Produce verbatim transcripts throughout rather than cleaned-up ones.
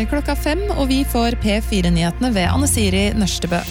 Klokka fem, og vi får P fire-nyhetene ved Anne Siri Nørstebø.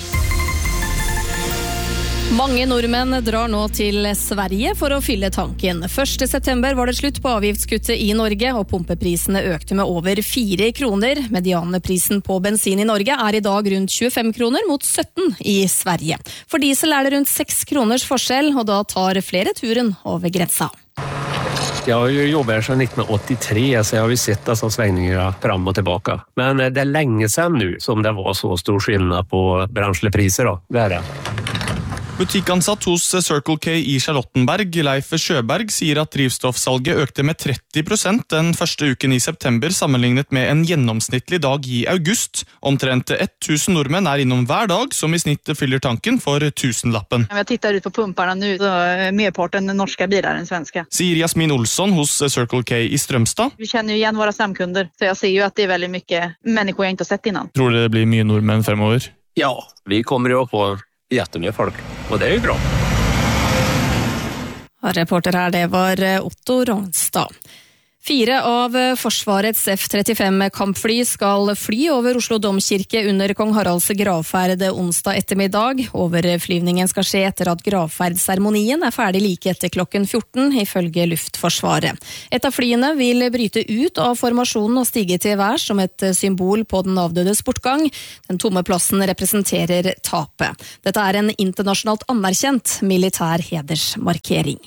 Mange nordmenn drar nå til Sverige for å fylle tanken. første september var det slutt på avgiftskuttet i Norge, og pumpeprisene økte med over fire kroner. Medianprisen på bensin i Norge er i dag rundt tjuefem kroner mot sytten i Sverige. For diesel er det rundt seks kroners forskjell, og da tar flere turen over grensa. Jag har ju jobbat här sedan nittonhundraåttiotre, så jag har ju sett dessa svängningar fram och tillbaka. Men det är länge sedan nu som det var så stor skillnad på branschpriser då. Det är det. Butikkansatt hos Circle K i Charlottenberg, Leif Sjøberg, sier at drivstoffsalget økte med tretti prosent den første uken i september, sammenlignet med en gjennomsnittlig dag i august. Omtrent tusen nordmenn er innom hver dag, som i snitt fyller tanken for tusenlappen. Jeg tittar ut på pumparna nu, så er merparten norske biler enn svenske. Sier Jasmin Olsson hos Circle K i Strømstad. Vi kjenner jo igjen våre stamkunder, så jeg ser jo at det er veldig mye mennesker jeg ikke har sett innan. Tror dere det blir mye nordmenn fremover? Ja, vi kommer jo på jättemycket folk, og det er jo bra. Reporter her, det var Otto Ronstad. Fire av Forsvarets F trettifem kampfly skal fly over Oslo Domkirke under Kong Haralds gravferd onsdag ettermiddag. Overflyvningen skal skje etter at gravferdseremonien er ferdig like etter klokken fjorten, ifølge Luftforsvaret. Et av flyene vil bryte ut av formasjonen og stige til værs som et symbol på den avdødes bortgang. Den tomme plassen representerer tapet. Dette er en internasjonalt anerkjent militær hedersmarkering.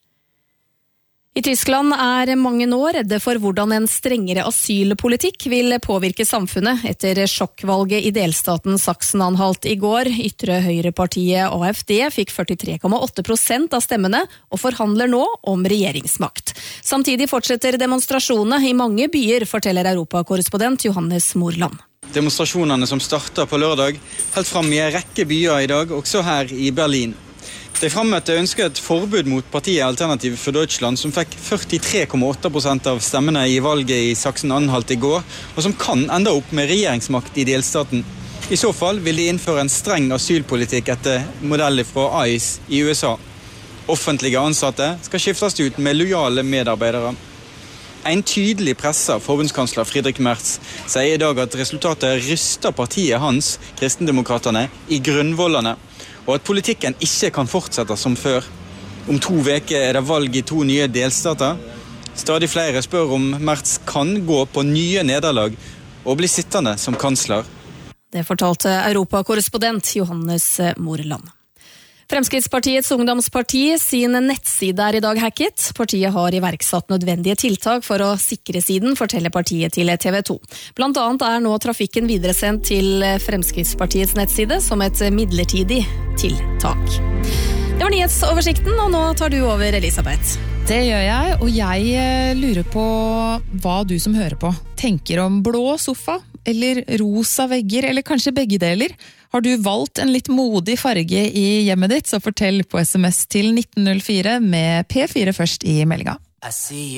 I Tyskland er mange nå redde for hvordan en strengere asylpolitikk vil påvirke samfunnet etter sjokkvalget i delstaten Sachsen-Anhalt i går. Ytre høyrepartiet A F D fikk førtitre komma åtte prosent av stemmene og forhandler nå om regjeringsmakt. Samtidig fortsetter demonstrasjonene i mange byer, forteller europakorrespondent Johannes Morland. Demonstrasjonene som starter på lørdag helt frem i en rekke byer i dag, også her i Berlin. De fremmøtte ønsker et forbud mot partiet Alternativ for Deutschland, som fikk førtitre komma åtte prosent av stemmene i valget i Sachsen-Anhalt i går, og som kan ende opp med regjeringsmakt i delstaten. I så fall vil de innføre en streng asylpolitikk etter modeller fra ICE i U S A. Offentlige ansatte skal skiftes ut med lojale medarbeidere. En tydelig presse, forbundskansler Friedrich Merz, sier i dag at resultatet ryster partiet hans, Kristendemokraterne, i grunnvollene, og at politikken ikke kan fortsette som før. Om to veker er det valg i to nye delstater. Stadig flere spør om Merz kan gå på nye nederlag og bli sittende som kansler. Det fortalte europakorrespondent Johannes Morland. Fremskrittspartiets ungdomsparti sin nettside er i dag hacket. Partiet har iverksatt nødvendige tiltak for å sikre siden, forteller partiet til T V to. Blant annet er nå trafikken videresendt til Fremskrittspartiets nettside som et midlertidig tiltak. Det var nyhetsoversikten, og nå tar du over, Elisabeth. Det gjør jeg, og jeg lurer på hva du som hører på tenker om blå sofa, eller rosa vegger, eller kanskje begge deler. Har du valgt en litt modig farge i hjemmet ditt, så fortell på sms til nitten null fire med P fire først i meldinga.